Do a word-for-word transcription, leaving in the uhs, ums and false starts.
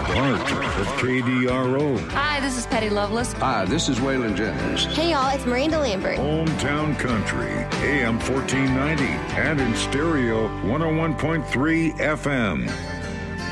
Bart at K D R O. Hi, this is Patty Loveless. Hi, this is Waylon Jennings. Hey, y'all, it's Miranda Lambert. Hometown Country, A M fourteen ninety, and in stereo, one oh one point three F M.